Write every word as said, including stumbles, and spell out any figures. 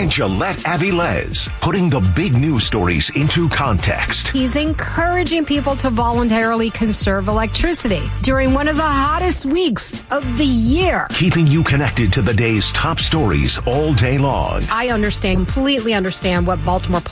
and Gillette Avilés, putting the big news stories into context. He's encouraging people to voluntarily conserve electricity during one of the hottest weeks of the year. Keeping you connected to the day's top stories all day long. I understand, completely understand what Baltimore